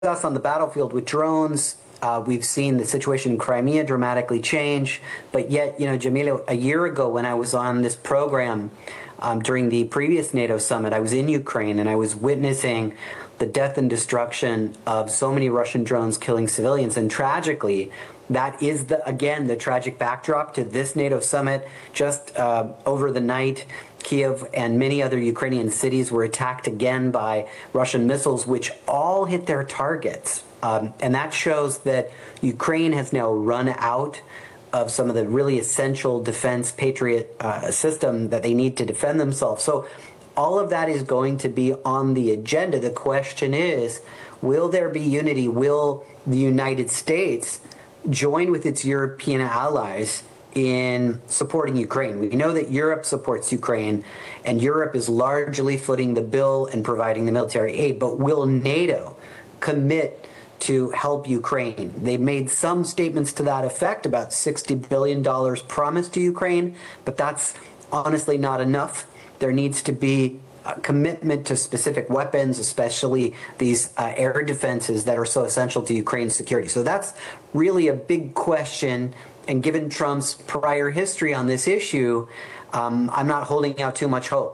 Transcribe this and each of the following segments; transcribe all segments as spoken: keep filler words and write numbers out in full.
us on the battlefield with drones. Uh, we've seen the situation in Crimea dramatically change. But yet, you know, Jamila, a year ago when I was on this program um, during the previous NATO summit, I was in Ukraine and I was witnessing the death and destruction of so many Russian drones killing civilians. And tragically, that is, the again, the tragic backdrop to this NATO summit. Just uh, over the night, Kiev and many other Ukrainian cities were attacked again by Russian missiles, which all hit their targets. Um, and that shows that Ukraine has now run out of some of the really essential defense Patriot uh, system that they need to defend themselves. So all of that is going to be on the agenda. The question is, will there be unity? Will the United States join with its European allies in supporting Ukraine? We know that Europe supports Ukraine, and Europe is largely footing the bill and providing the military aid. But will NATO commit to help Ukraine? They've made some statements to that effect, about sixty billion dollars promised to Ukraine, but that's honestly not enough. There needs to be a commitment to specific weapons, especially these uh, air defenses that are so essential to Ukraine's security. So that's really a big question. And given Trump's prior history on this issue, um, I'm not holding out too much hope.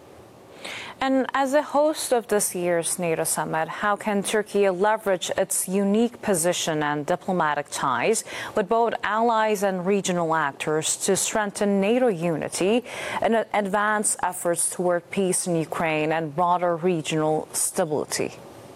And as a host of this year's NATO summit, how can Turkey leverage its unique position and diplomatic ties with both allies and regional actors to strengthen NATO unity and advance efforts toward peace in Ukraine and broader regional stability?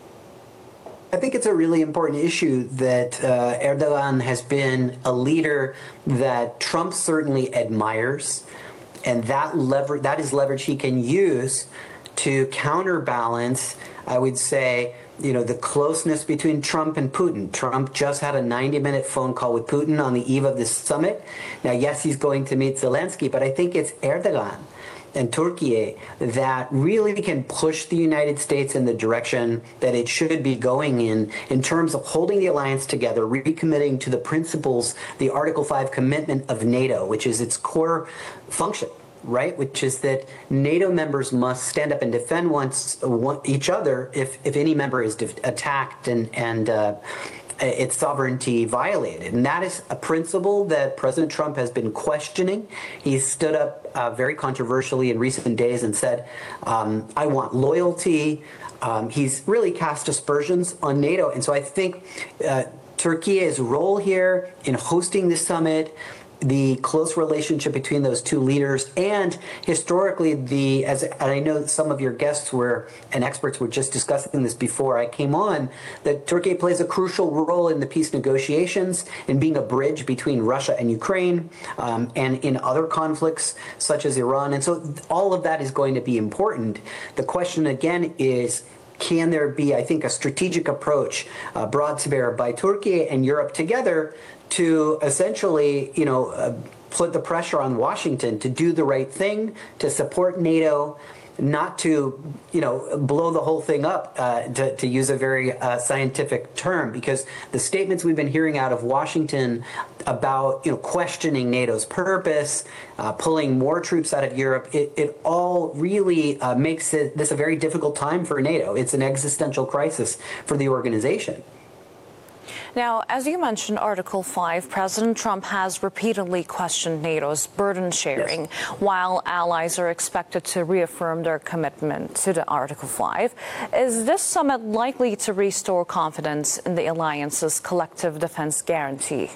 I think it's a really important issue that uh, Erdogan has been a leader that Trump certainly admires, and that lever that is leverage he can use to counterbalance, I would say, you know, the closeness between Trump and Putin. Trump just had a ninety minute phone call with Putin on the eve of this summit. Now, yes, he's going to meet Zelensky, but I think it's Erdogan and Turkey that really can push the United States in the direction that it should be going in, in terms of holding the alliance together, recommitting to the principles, the Article five commitment of NATO, which is its core function, right? Which is that NATO members must stand up and defend once, one, each other if, if any member is attacked and, and uh, its sovereignty violated. And that is a principle that President Trump has been questioning. He stood up uh, very controversially in recent days and said, um, I want loyalty. Um, he's really cast aspersions on NATO. And so I think uh, Turkey's role here in hosting this summit, the close relationship between those two leaders, and historically, the as and I know some of your guests were and experts were just discussing this before I came on, that Turkey plays a crucial role in the peace negotiations, in being a bridge between Russia and Ukraine, um, and in other conflicts such as Iran. And so all of that is going to be important. The question again is, can there be, I think, a strategic approach uh, brought to bear by Turkey and Europe together to essentially, you know, uh, put the pressure on Washington to do the right thing, to support NATO, not to, you know, blow the whole thing up, uh, to, to use a very uh, scientific term, because the statements we've been hearing out of Washington about, you know, questioning NATO's purpose, uh, pulling more troops out of Europe, it, it all really uh, makes it, this a very difficult time for NATO. It's an existential crisis for the organization. Now, as you mentioned, Article five, President Trump has repeatedly questioned NATO's burden sharing, yes, while allies are expected to reaffirm their commitment to the Article five. Is this summit likely to restore confidence in the alliance's collective defense guarantee?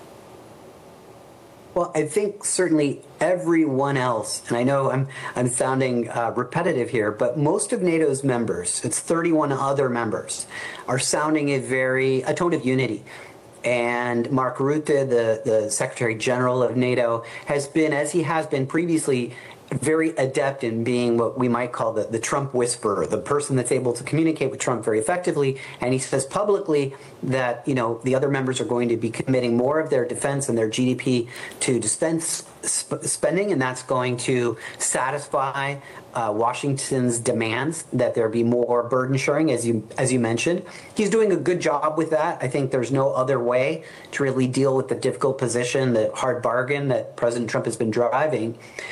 Well, I think certainly everyone else, and I know I'm, I'm sounding uh, repetitive here, but most of NATO's members, it's thirty-one other members, are sounding a very, a tone of unity. And Mark Rutte, the, the Secretary General of NATO, has been, as he has been previously, very adept in being what we might call the, the Trump whisperer, the person that's able to communicate with Trump very effectively. And he says publicly that, you know, the other members are going to be committing more of their defense and their G D P to defense sp spending, and that's going to satisfy uh, Washington's demands that there be more burden sharing, as you as you mentioned. He's doing a good job with that. I think there's no other way to really deal with the difficult position, the hard bargain that President Trump has been driving.